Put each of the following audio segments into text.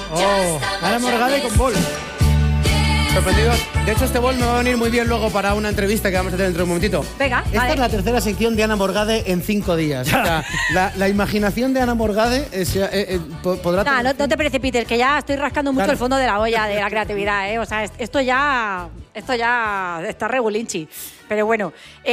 Ana Morgade con bol. Sorprendidos. De hecho, este bol me va a venir muy bien luego para una entrevista que vamos a hacer dentro de un momentito. Venga, Esta es la tercera sección de Ana Morgade en 5 días. O sea, la imaginación de Ana Morgade podrá... No te precipites, que ya estoy rascando mucho el fondo de la olla de la creatividad, ¿eh? O sea, esto ya está regulinchi. Pero bueno,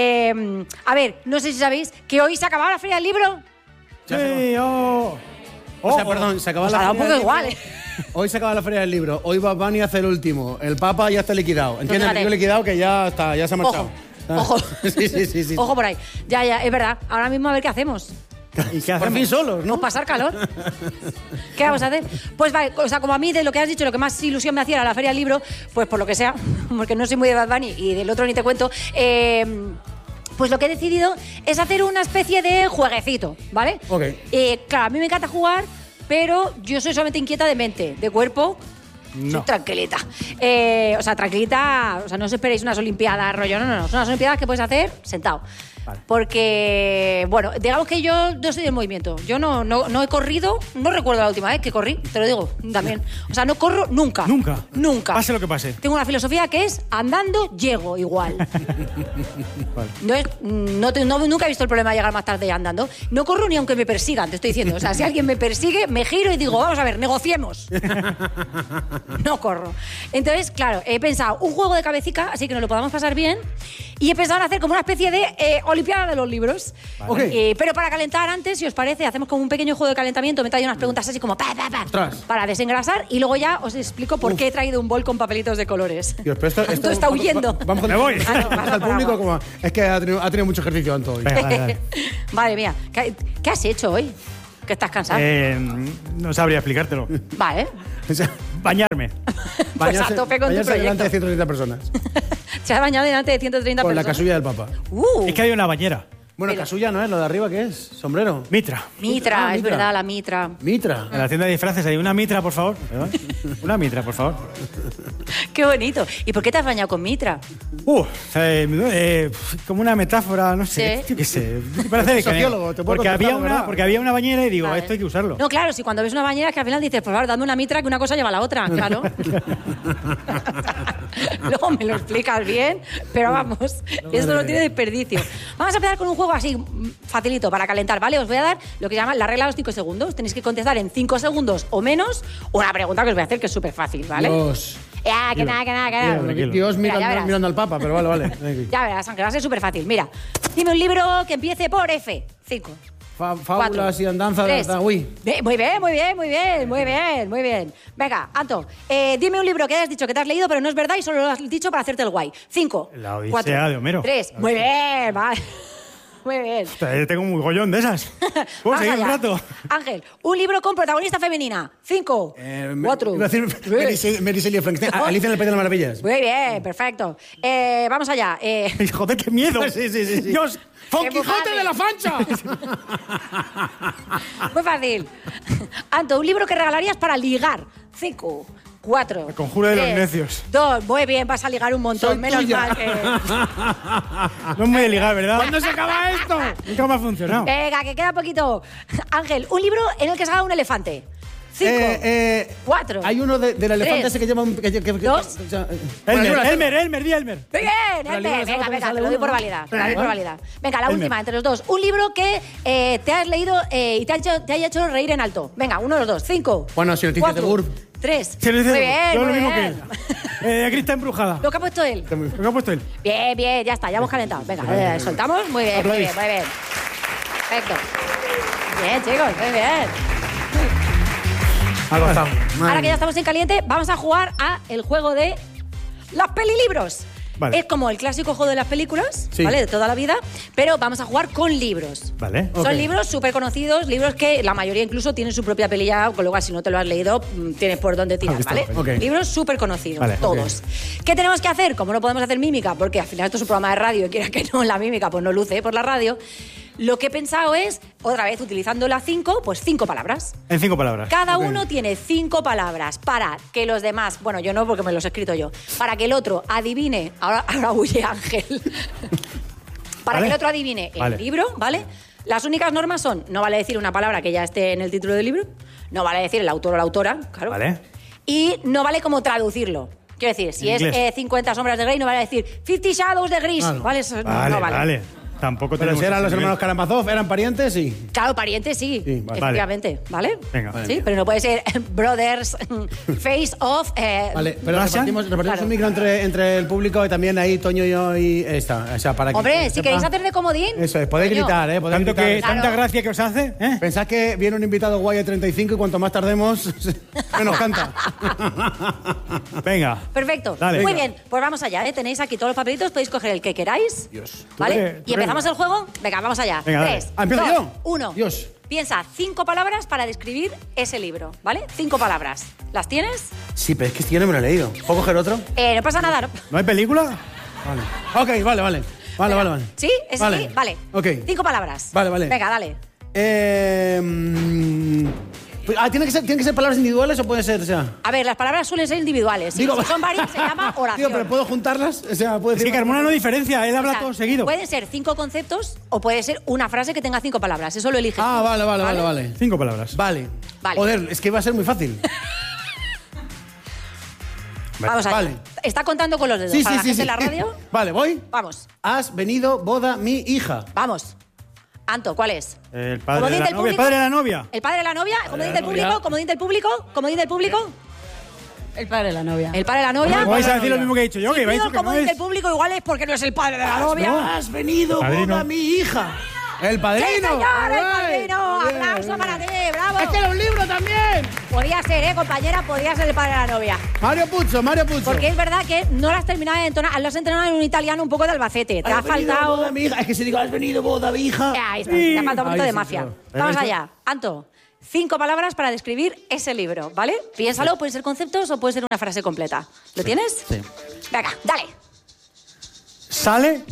a ver, no sé si sabéis que hoy se acababa la Feria del Libro. Sí, O sea, perdón, se acaba la Feria del Libro. un poco igual, ¿eh? Hoy se acaba la Feria del Libro. Hoy Bad Bunny hace el último. El Papa ya está liquidado. ¿Entiendes? Fíjate. Yo liquidado que ya está, ya se ha marchado. Ojo. Sí. Ojo por ahí. Ya, es verdad. Ahora mismo a ver qué hacemos. ¿Y qué hacemos? Por fin solos, ¿no? Pues pasar calor. ¿Qué vamos a hacer? Pues vale, o sea, como a mí de lo que has dicho, lo que más ilusión me hacía era la Feria del Libro, pues por lo que sea, porque no soy muy de Bad Bunny y del otro ni te cuento, pues lo que he decidido es hacer una especie de jueguecito, ¿vale? Ok. Claro, a mí me encanta jugar, pero yo soy solamente inquieta de mente, de cuerpo... No. Soy tranquilita. Tranquilita, o sea, no os esperéis unas olimpiadas, rollo, no. Son unas olimpiadas que puedes hacer sentado. Vale. Porque, bueno, digamos que yo no soy del movimiento. Yo no he corrido, no recuerdo la última vez que corrí, te lo digo también. O sea, no corro nunca. Nunca. Pase lo que pase. Tengo una filosofía que es andando, llego igual. Vale. Nunca he visto el problema de llegar más tarde andando. No corro ni aunque me persigan, te estoy diciendo. O sea, si alguien me persigue, me giro y digo, vamos a ver, negociemos. No corro. Entonces, claro, he pensado un juego de cabecica, así que nos lo podamos pasar bien. Y he pensado en hacer como una especie de Olimpiada de los libros. Vale. Okay. Pero para calentar antes, si os parece, hacemos como un pequeño juego de calentamiento. Me traigo unas preguntas así como para desengrasar y luego ya os explico por qué he traído un bol con papelitos de colores. Dios, pero esto está huyendo. Vamos me voy. Al público como... Es que ha tenido mucho ejercicio Anto hoy. Vale. Madre mía, ¿qué has hecho hoy? ¿Que estás cansado? No sabría explicártelo. Vale. Bañarme. Pues a tope con tu proyecto. Delante de 130 personas. Se ha bañado delante de 130 Con personas. la casulla del Papa. Es que hay una bañera. Bueno, casulla no es, lo de arriba, ¿qué es? ¿Sombrero? Mitra. Mitra, es verdad, la mitra. Mitra. En la tienda de disfraces hay una mitra, por favor. Una mitra, por favor. Qué bonito. ¿Y por qué te has bañado con mitra? Como una metáfora, no sé. ¿Sí? Yo qué sé. Parece de sociólogo, te puedo porque había una bañera y digo, Vale. esto hay que usarlo. No, claro, si cuando ves una bañera es que al final dices, por favor, dame una mitra que una cosa lleva a la otra, claro. Luego me lo explicas bien, pero vamos, esto no tiene desperdicio. Vamos a empezar con un juego así, facilito, para calentar, ¿vale? Os voy a dar lo que llama la regla de los 5 segundos. Tenéis que contestar en 5 segundos o menos una pregunta que os voy a hacer que es súper fácil, ¿vale? Dios. Que nada. Dios Mira, ya verás. mirando al Papa, pero vale. Ya verás, aunque va a ser súper fácil. Mira, dime un libro que empiece por F. 5. Fábulas y andanzas de Artagüí. Muy bien. Venga, Anto, dime un libro que has dicho que te has leído, pero no es verdad y solo lo has dicho para hacerte el guay. 5. La Odisea de Homero. 3. Muy bien, vale. Muy bien. Tengo un mogollón de esas. ¿Puedo seguir un rato? Ángel, un libro con protagonista femenina. 5. 4. Iba a decir Mary Shelley Frankenstein. Alicia en el País de las Maravillas. Muy bien, perfecto. Vamos allá. Joder, qué miedo. Sí. Dios. ¡Don Quijote de la Fancha! Muy fácil. Anto, un libro que regalarías para ligar. 5. 4. El conjuro de los necios. 2. Muy bien, vas a ligar un montón. Soy Menos tuya. mal que... No es muy de ligar, ¿verdad? ¿Cuándo se acaba esto? Nunca me ha funcionado. Venga, que queda poquito. Ángel, un libro en el que salga un elefante. 5. 4. Hay uno del elefante ese que lleva un... 2. Elmer, di Elmer. Muy bien, venga, te lo doy por válida. Venga, la última, entre los dos. Un libro que te has leído y te haya hecho reír en alto. Venga, uno de los dos. 5. Bueno, si noticias de Gurb. 3. Muy bien, lo muy mismo bien. que él. Aquí está embrujada. Lo que ha puesto él. Lo que ha puesto él. Bien, ya está, ya hemos calentado. Venga, soltamos. Muy bien. Perfecto. Bien, chicos, muy bien. Ahora que ya estamos en caliente, vamos a jugar a el juego de los pelilibros. Vale. Es como el clásico juego de las películas, Sí. ¿vale? De toda la vida, pero vamos a jugar con libros. Vale. Son libros súper conocidos, libros que la mayoría incluso tienen su propia peli ya, con lo cual si no te lo has leído, tienes por dónde tirar, ¿vale? Okay. Libros súper conocidos, Vale. todos. ¿Qué tenemos que hacer? Como no podemos hacer mímica, porque al final esto es un programa de radio y quiera que no, la mímica pues no luce por la radio, lo que he pensado es, otra vez utilizando la 5, pues 5 palabras. En 5 palabras. Cada uno tiene 5 palabras para que los demás, bueno, yo no porque me los he escrito yo, para que el otro adivine, ahora huye Ángel, para que el otro adivine el libro, ¿vale? Las únicas normas son, no vale decir una palabra que ya esté en el título del libro, No vale decir el autor o la autora, claro. Vale. Y no vale como traducirlo. Quiero decir, si Inglés. es 50 sombras de Grey, no vale decir 50 Shadows de Gris. Claro. ¿Vale? Eso Vale, no vale. vale. Tampoco Pero tenemos si eran ese los nivel. hermanos Karamazov, ¿eran parientes? Sí. Claro, parientes sí, Sí, vale. efectivamente, ¿vale? Venga. Sí, pero no puede ser brothers, face of... Vale, pero Russian. repartimos Claro. un micro entre el público y también ahí Toño, yo y esta. O sea, para que Hombre, si sepa- queréis hacer de comodín... Eso es, podéis coño. gritar, podéis Tanto gritar. que, Claro. tanta gracia que os hace, ¿eh? Pensad que viene un invitado guay de 35 y cuanto más tardemos, menos canta. Venga. Perfecto. Dale. Muy Venga. bien, pues vamos allá, ¿eh? Tenéis aquí todos los papelitos, podéis coger el que queráis. Dios. ¿Vale? Tú ¿Y empezamos el juego? Venga, vamos allá. Venga, dale. 3, Ah, ¿empiezo 2, yo? 1. Dios. Piensa 5 palabras para describir ese libro, ¿vale? 5 palabras. ¿Las tienes? Sí, pero es que este yo no me lo he leído. ¿Puedo coger otro? No pasa nada, ¿no? ¿No hay película? Vale. Ok, vale. Vale. ¿Sí? ¿Es Vale. así? Vale. Ok. 5 palabras. Vale. Venga, dale. ¿Tiene que ser palabras individuales o puede ser, o sea? A ver, las palabras suelen ser individuales. Si son varias, se llama oración. Tío, pero ¿puedo juntarlas? O sea, ¿puedo Es que decir... Carmona no diferencia, él O habla sea, todo seguido. Pueden ser 5 conceptos o puede ser una frase que tenga 5 palabras. Eso lo eliges. Ah, tú, vale. 5 palabras. Vale. Vale. Joder, es que iba a ser muy fácil. Vamos allá. Vale. ¿Está contando con los dedos Sí, para sí, la sí. gente sí. en la radio? Vale, voy. Vamos, Has venido boda mi hija. vamos. Anto, ¿cuál es? El padre Comodín de la del novia. El público. padre de la novia. ¿El padre de la novia? ¿Comodín la del novia. público? ¿Comodín del público? ¿Comodín del público? El padre de la novia. ¿El padre de la novia? ¿Cómo vais a decir lo mismo que he dicho yo? Si Que me ha pido dicho el que no comodín es. del público, igual es porque no es el padre de la novia. Has venido Padrino. boda mi hija. El padrino. ¡Sí, señor! ¡El Alright. padrino! Muy bien, ¡Aplauso muy para bien. ti! ¡Bravo! Es que era un libro también. Podía ser, compañera? Podía ser el padre de la novia. Mario Puzo. Porque es verdad que no lo has terminado de entonar, lo has entrenado en un italiano un poco de Albacete. Te ha Has venido faltado... boda mi hija. Es que si digo has venido boda mi hija. Ahí está, te ha faltado un poquito Ahí de sí, mafia. claro. Vamos ¿Has allá. Anto, 5 palabras para describir ese libro, ¿vale? Piénsalo, pueden ser conceptos o puede ser una frase completa. ¿Lo tienes? Sí. Venga, dale. Sale.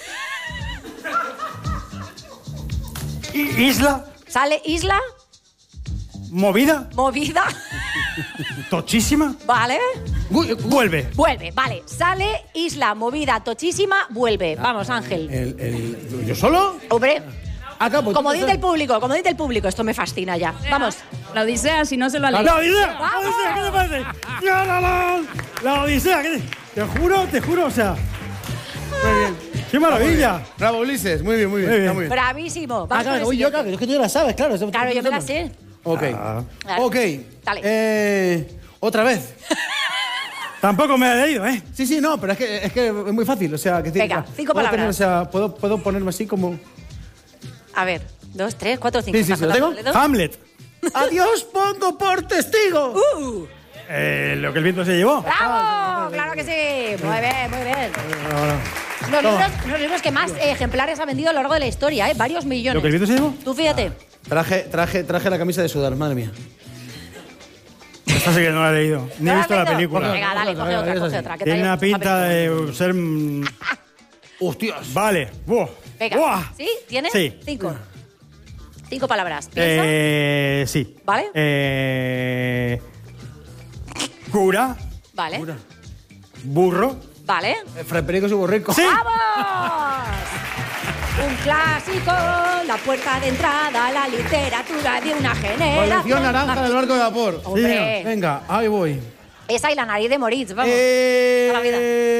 Isla. Sale isla, Movida. movida, Tochísima. ¿vale? Vuelve. Vuelve, vale. Sale isla, movida, tochísima, vuelve. Vamos, Ángel. ¿Yo solo? Hombre, Acá, pues, comodín del público. Esto me fascina ya. Vamos. La Odisea, si no se lo ha ¡La leído. Odisea! ¡Vamos! ¡La Odisea! ¿Qué te parece? ¡La Odisea! Te juro, o sea. Muy bien. ¡Qué maravilla! Bravo, Ulises. Muy bien. Muy bien. Está muy bien. Bravísimo. Vamos con Claro, el voy yo, siguiente. claro. Es que tú ya la sabes, claro. Claro, yo me la sé. Ok. Claro. Ok. Dale. Otra vez. Tampoco me la he leído, ¿eh? Sí, no, pero es que es muy fácil. O sea, que Venga, 5 puedo palabras. puedo ponerme así como. A ver, 2, 3, 4, 5. Sí, ¿lo tengo? Hamlet. Adiós, pongo por testigo. Lo que el viento se llevó. ¡Bravo! ¡Claro que sí! Muy bien. Los libros que más ejemplares ha vendido a lo largo de la historia, ¿eh? Varios millones. ¿Lo que el viento se llevó? Tú fíjate. Traje la camisa de sudar, madre mía. Esta sí que no la he leído. Ni he ¿No visto lo la has leído? película. Venga, dale, coge Venga, otra, es coge así. otra. que Tiene te- una pinta de ser. ¡Hostias! Vale. Buah. Venga. Buah. ¿Sí? ¿Tienes? Sí. 5. 5 palabras. Piensa. Sí. ¿Vale? Cura. Vale. Burro. Vale. Fray Perico y Borrico. Sí. ¡Vamos! Un clásico, la puerta de entrada a la literatura de una generación. Colección naranja del barco de vapor. Hombre. Venga, ahí voy. Esa y la nariz de Moritz, vamos. Toda la vida.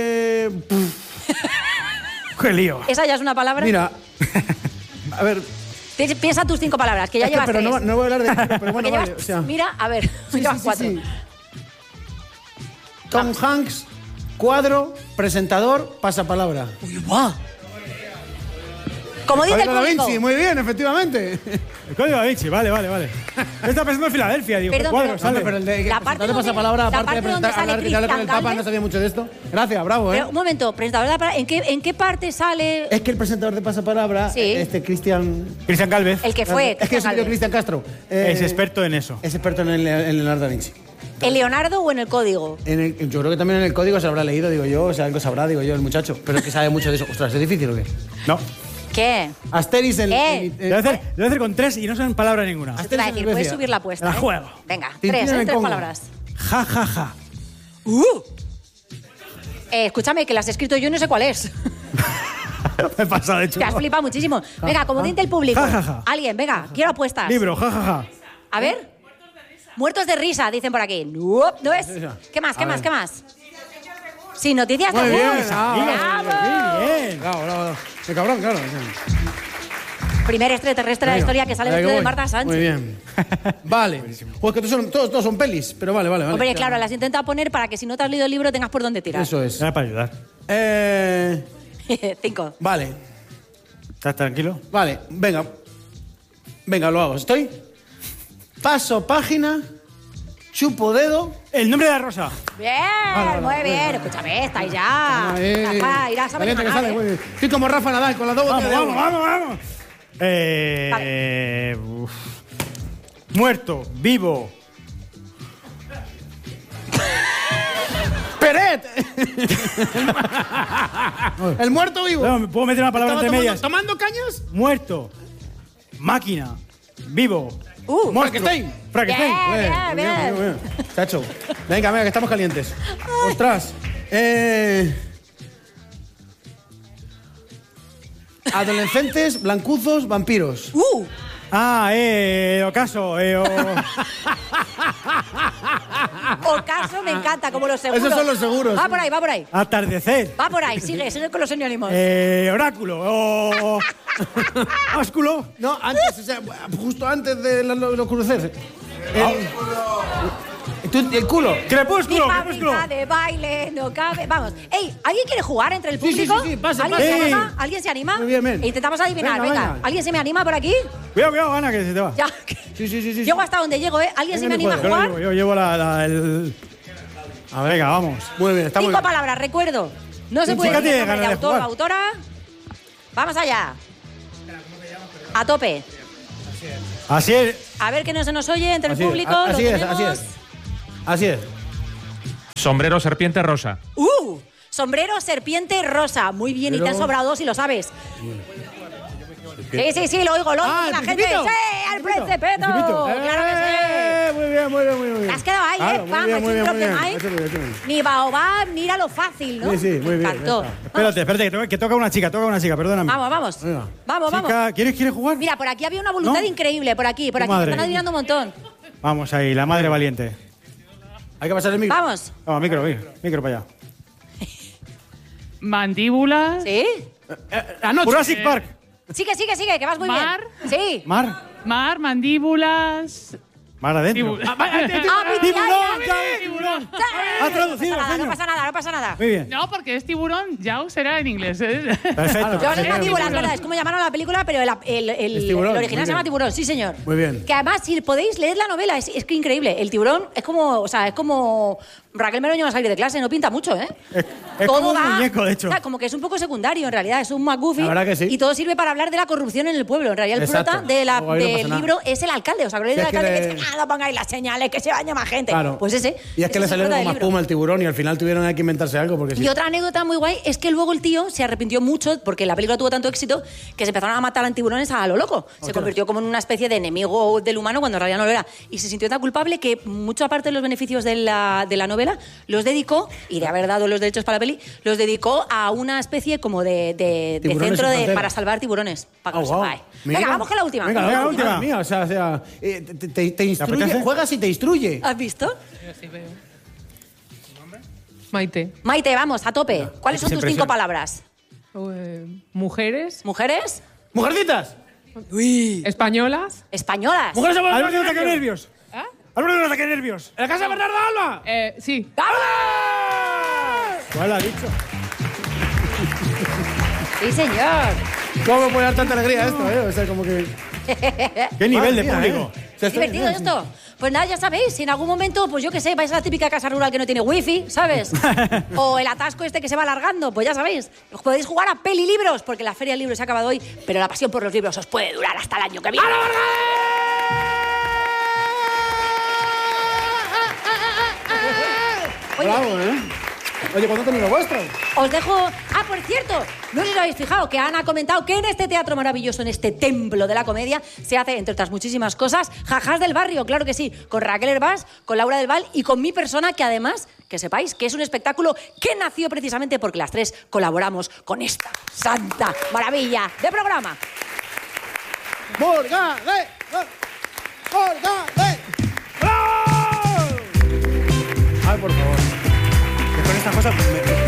Qué lío. ¿Esa ya es una palabra? Mira. A ver. Piensa tus 5 palabras, que ya es que, llevas pero 3. no voy a hablar de. Pero Porque bueno, llevas, vale. O sea. mira, a ver, llevas 4. Tom Hanks, cuadro, presentador, pasapalabra. Comodín del Código Da público. Vinci, muy bien, efectivamente. El código Da Vinci, vale. Está pensando en Filadelfia, digo. Perdón, ¿qué cuadro pero- sale? Hombre, pero el de La parte presentador de donde- pasapalabra, la aparte parte de donde presentar, sale hablar con el Cristian Papa, Galvez. no sabía mucho de esto. Gracias, bravo, Pero, un momento, presentador de la palabra, ¿en qué parte sale Es que el presentador de pasapalabra, Sí. Cristian. Cristian Galvez. el que fue? Es que es Cristian Galvez? Cristian Castro. Es experto en eso. Es experto en Leonardo da Vinci. ¿El Leonardo o en el código? Yo creo que también en el código se habrá leído, digo yo, o sea, algo sabrá, digo yo, el muchacho. Pero es que sabe mucho de eso. Ostras, ¿es difícil o qué? No. ¿Qué? Asteris ¿Qué? Debe hacer con 3 y no son palabra ninguna. Te iba a decir, puedes subir la apuesta. La juego. Venga, Tintín 3, en el 3 Congo. palabras. Ja, ja, ja. Escúchame, que la has escrito yo y no sé cuál es. Me he pasado, de hecho. Te has flipado muchísimo. Venga, comodín del público. Ja, ja, ja. Alguien, venga, quiero apuestas. Libro, ja, ja, ja. A ver. Muertos de risa, dicen por aquí. ¿No es? ¿Qué más? Sí, noticias Muy también. bien. ¡Bravo! Bien. Bravo. Qué cabrón, claro. Primer extraterrestre de la historia que sale vestido de Marta Sánchez. Muy bien. Vale. Pues que todos son pelis, pero vale. Hombre, claro, las intenta poner para que si no te has leído el libro tengas por dónde tirar. Eso es. Era para ayudar. 5. Vale. ¿Estás tranquilo? Vale, venga, lo hago. ¿Estoy? Paso página, chupo dedo. El nombre de la rosa. Bien, muy bien. Escúchame, estáis ya. Rafa, irás a ver Valiente que sale, muy bien. Estoy como Rafa Nadal con las dos botellas de agua. Vamos. Muerto, vivo. ¡Peret! El muerto vivo. No, ¿me puedo meter una palabra entre medias? ¿Tomando cañas? Muerto, máquina, vivo. Frankenstein. Frankenstein. Bien. Chacho. Venga, que estamos calientes. Ostras. Adolescentes, blancuzos, vampiros. Ocaso. Ocaso me encanta, como los seguros. Esos son los seguros. Va por ahí. Atardecer. Va por ahí, sigue con los sinónimos. Oráculo. Ósculo. No, antes, o sea, justo antes de los cruces. El culo. Mi Crepúsculo. fábrica de baile no cabe. Vamos. Ey, ¿alguien quiere jugar entre el Sí, público? sí, pasa. ¿Alguien se anima? Muy bien. E intentamos adivinar, venga. ¿Alguien se me anima por aquí? Cuidado, Ana, que se te va. Ya. Sí. Llego hasta donde llego, ¿eh? ¿Alguien se me anima a Venga, jugar? Yo llevo el... A ver, venga, vamos. Muy bien, está muy 5 bien. palabras, recuerdo. No se puede chica decir tiene nombre de ganas de autor o jugar. autora. Vamos allá. A tope. Así es. A ver que no se nos oye entre Así el es, público. así lo es, tenemos. así es. Sombrero serpiente rosa. Sombrero serpiente rosa. Muy bien, y te Pero- han sobrado 2 y lo sabes. Sí, lo oigo, Ah, la el gente. Principito. ¡Sí, al Principito! Principito. ¡Claro que sí! Muy bien. Te has quedado ahí, Claro, Pam, aquí muy drop the bien. mic. Eso bien. Ni baobab, mira lo fácil, ¿no? Sí, muy bien, Me encantó. Espérate, que toca una chica, perdóname. Vamos. Venga. Vamos. Chica, ¿quieres jugar? Mira, por aquí había una voluntad ¿No? increíble, por aquí. Tu Me madre. están adivinando un montón. Vamos ahí, la madre valiente. Hay que pasar el micro. Vamos. Vamos, micro para allá. Mandíbulas. ¿Sí? Anoche. Jurassic Park. Sigue, que vas muy Mar. bien. Sí. Mar Mandíbulas. Mar adentro. Tibu- ¡Tiburón! Ha traducido, No coño. pasa nada. Muy bien. No, porque es tiburón. Ya será en inglés. Perfecto. Yo no sé mandíbulas, es verdad, es como llamaron a la película, pero el tiburón, original muy se llama bien. Tiburón, sí, señor. Muy bien. Que además, si podéis leer la novela, es que increíble. El tiburón es como Raquel Meroño va a salir de clase, no pinta mucho, ¿eh? Es como un muñeco, de hecho. O sea, como que es un poco secundario, en realidad, es un McGuffin. La verdad que sí. Y todo sirve para hablar de la corrupción en el pueblo. En realidad, el Exacto. prota Luego ahí no pasa del nada. libro es el alcalde. ¿Os acordáis Sí, del es que alcalde le- que dice, no pongáis las señales, que se baña más gente? Claro. Pues ese. Y es que ese le el salió prota como del más libro. puma al tiburón y al final tuvieron que inventarse algo porque sí. Y otra anécdota muy guay es que luego el tío se arrepintió mucho porque la película tuvo tanto éxito que se empezaron a matar a tiburones a lo loco. Se convirtió como en una especie de enemigo del humano cuando en realidad no lo era. Y se sintió tan culpable que mucha parte de los beneficios de la novela los dedicó, y de haber dado los derechos para la peli, los dedicó a una especie como de Tiburones centro sin fronteras. para salvar tiburones. Para que lo guau. sepáis. Mira. Venga, vamos con la última. Venga, la última. Madre mía, o sea, te instruye, apetece? juegas y te instruye. ¿Has visto? Maite. Maite, vamos, a tope. ¿Cuáles son se tus 5 impresiona. palabras? Mujeres. ¿Mujeres? ¡Mujercitas! Españolas. ¿Españolas? ¡Mujeres a Álvaro de un ataque de nervios. ¡Álvaro de un ataque de nervios! ¡En la casa de Bernardo Alba! Sí. ¿Cuál ha dicho? Sí, señor. ¿Cómo me puede dar tanta alegría esto, O sea, como que... ¿Qué nivel de Madre mía, público? O sea, ¿Es divertido esto? Pues nada, ya sabéis, si en algún momento, pues yo qué sé, vais a la típica casa rural que no tiene wifi, ¿sabes? O el atasco este que se va alargando, pues ya sabéis. Os podéis jugar a pelilibros, porque la Feria del Libro se ha acabado hoy, pero la pasión por los libros os puede durar hasta el año que viene. Oye, Bravo, Oye, ¿cuándo tenéis lo vuestro? os dejo... Ah, por cierto, no sé si os habéis fijado que Ana ha comentado que en este teatro maravilloso, en este templo de la comedia, se hace, entre otras muchísimas cosas, Jajás del Barrio, claro que sí, con Raquel Herbás, con Laura del Val y con mi persona, que además, que sepáis que es un espectáculo que nació precisamente porque las tres colaboramos con esta santa maravilla de programa. ¡Morgade! ¡Morgade! ¡Bravo! Ay, por favor. Que con estas cosas